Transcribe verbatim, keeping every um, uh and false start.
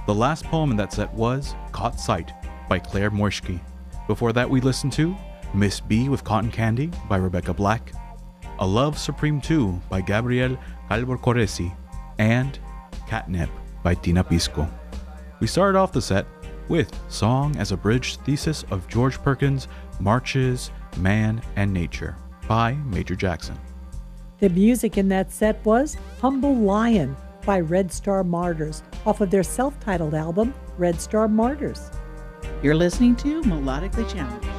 The last poem in that set was Caught Sight by Claire Moishki. Before that, we listened to Miss B with Cotton Candy by Rebecca Black, A Love Supreme two by Gabriel Calvorcoresi, and Catnip by Tina Pisco. We started off the set with Song as a Bridge Thesis of George Perkins' Marches, Man, and Nature by Major Jackson. The music in that set was Humble Lion by Red Star Martyrs off of their self-titled album, Red Star Martyrs. You're listening to Melodically Challenged.